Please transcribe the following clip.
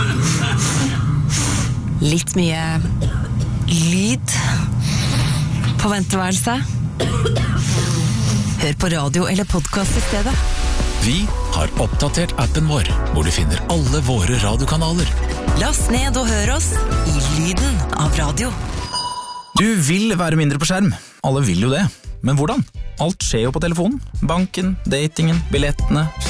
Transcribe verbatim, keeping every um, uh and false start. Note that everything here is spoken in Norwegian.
Litt mye lyd på venteværelset. Hør på radio eller podcast i stedet. Vi har oppdatert appen vår, hvor du finner alle våre radiokanaler. Last ned og hør oss i lyden av radio. Du vil være mindre på skjerm. Alle vil jo det. Men hvordan? Alt skjer jo på telefonen. Banken, datingen, billettene,